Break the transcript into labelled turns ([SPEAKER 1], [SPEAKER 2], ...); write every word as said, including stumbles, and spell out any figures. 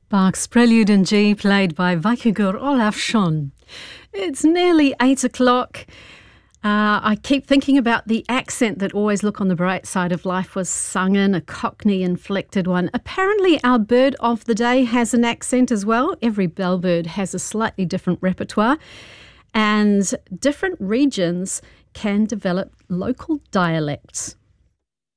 [SPEAKER 1] Bach's Prelude in G, played by Wikigur Olafsson. It's nearly eight o'clock. Uh, I keep thinking about the accent that Always Look on the Bright Side of Life was sung in, a Cockney-inflected one. Apparently our bird of the day has an accent as well. Every bellbird has a slightly different repertoire, and different regions can develop local dialects.